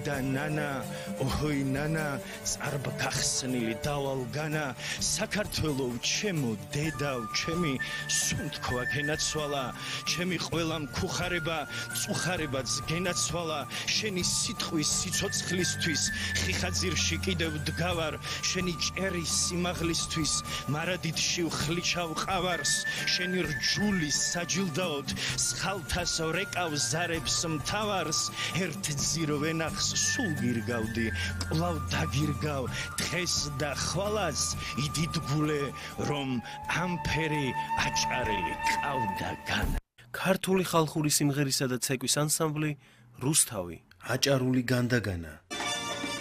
და ნანა ოჰოი ნანა წარბ გახსნილი დავალგანა საქართველო ჩემო დედავ ჩემი სუნთქვა გენაცვალა ჩემი ყველა მქუხარება წუხარებაც გენაცვალა შენი სიტყვის სიცოცხლისთვის ხიხაძირში კიდევ დგავარ შენი ჭერის სიმაღლისთვის მარადიდში ვხლიჩავ ყავარს შენი რჯული საჯილდაოდ სხალთას რეკავ ზარებს მთავარს ერთ ძირო ვენახს სულ გირგავდი კვლავ დაგირგავ დღეს და ხვალას იდიდგულე რომ ამფერი აჭარელი ყავდა განა ქართული ხალხური სიმღერისა და ცეკვის ანსამბლი რუსთავი აჭარული განდაგანა